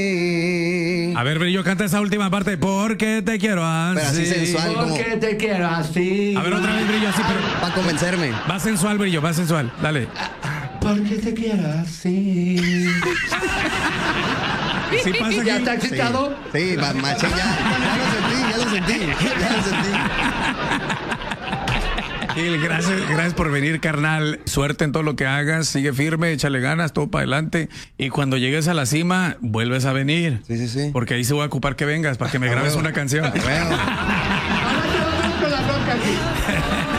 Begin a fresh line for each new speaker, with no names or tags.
A ver, Brillo, canta esa última parte. Porque te quiero así.
Pero así sensual, como
Porque te quiero así.
A ver, otra vez, Brillo, así, pero
para convencerme.
va sensual, Brillo, va sensual. Dale.
Porque te quiero así.
Si pasa
¿Ya
aquí.
está excitado?
Sí, machín, ya lo sentí.
Gil, gracias por venir, carnal. Suerte en todo lo que hagas. Sigue firme, échale ganas, todo para adelante. Y cuando llegues a la cima, vuelves a venir.
Sí.
Porque ahí se va a ocupar que vengas para que me grabes una canción.
Bueno.
Ahora te voy con la bronca aquí.